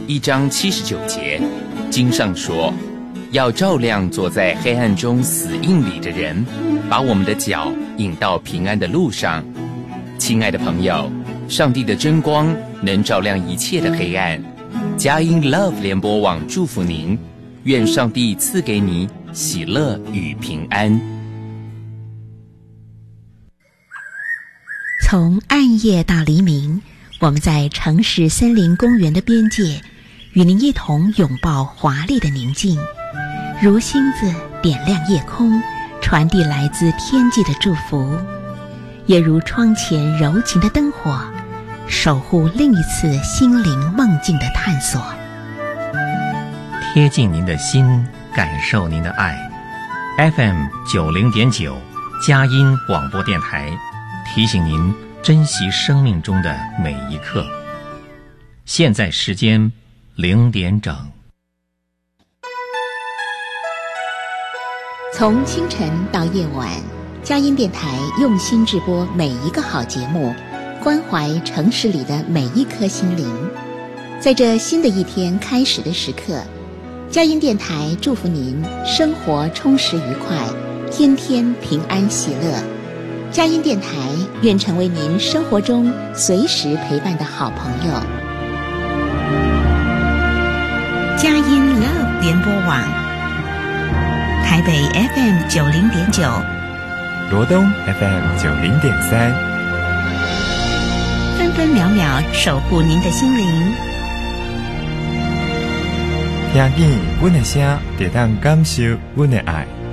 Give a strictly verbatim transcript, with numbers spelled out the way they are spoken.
一章七十九节，经上说，要照亮坐在黑暗中死荫里的人，把我们的脚引到平安的路上。亲爱的朋友，上帝的真光能照亮一切的黑暗。佳音 Love 联播网祝福您，愿上帝赐给你喜乐与平安。 从暗夜到黎明，我们在城市森林公园的边界，与您一同拥抱华丽的宁静，如星子点亮夜空，传递来自天际的祝福，也如窗前柔情的灯火，守护另一次心灵梦境的探索。 贴近您的心，感受您的爱。 F M 九零点九佳音广播电台提醒您珍惜生命中的每一刻。现在时间零点整。 从清晨到夜晚，佳音电台用心制播每一个好节目，关怀城市里的每一颗心灵。在这新的一天开始的时刻，佳音电台祝福您生活充实愉快，天天平安喜乐。佳音电台愿成为您生活中随时陪伴的好朋友。佳音 Love 联播网，台北 F M 九零点九， 罗东 F M 九零点三， 分分秒秒守护您的心灵。 听见阮的声，就当感受阮的爱。